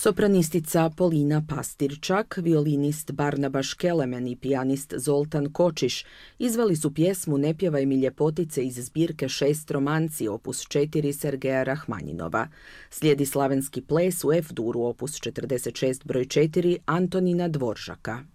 Sopranistica Polina Pastirčak, violinist Barnabaš Kelemen i pijanist Zoltan Kočiš izveli su pjesmu Ne pjevaj mi ljepotice iz zbirke 6 romanci opus 4 Sergeja Rahmanjinova. Slijedi slavenski ples u F-duru opus 46 broj 4 Antonina Dvoržaka.